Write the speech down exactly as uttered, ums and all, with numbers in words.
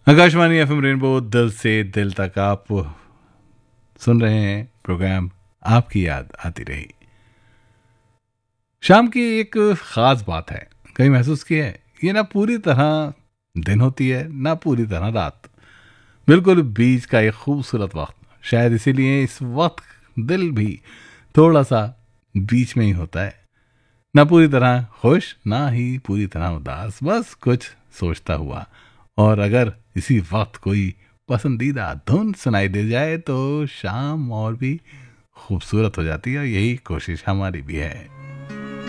Akashvani FM rainbow दिल से दिल तक आप सुन रहे हैं प्रोग्राम आपकी याद आती रही। शाम की एक खास बात है, कहीं महसूस की है? ये ना पूरी तरह दिन होती है ना पूरी तरह रात, बिल्कुल बीच का एक खूबसूरत वक्त। शायद इसीलिए इस वक्त दिल भी थोड़ा सा बीच में ही होता है, ना पूरी तरह खुश ना ही पूरी तरह उदास, बस कुछ सोचता हुआ। और अगर इसी वक्त कोई पसंदीदा धुन सुनाई दे जाए तो शाम और भी खूबसूरत हो जाती है, और यही कोशिश हमारी भी है।